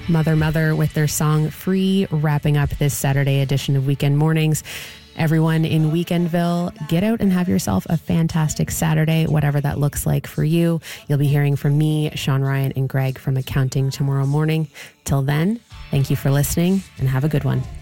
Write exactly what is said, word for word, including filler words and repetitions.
Mother Mother with their song Free, wrapping up this Saturday edition of Weekend Mornings. Everyone in Weekendville, get out and have yourself a fantastic Saturday, whatever that looks like for you. You'll be hearing from me, Sean Ryan, and Greg from Accounting tomorrow morning. Till then, thank you for listening and have a good one.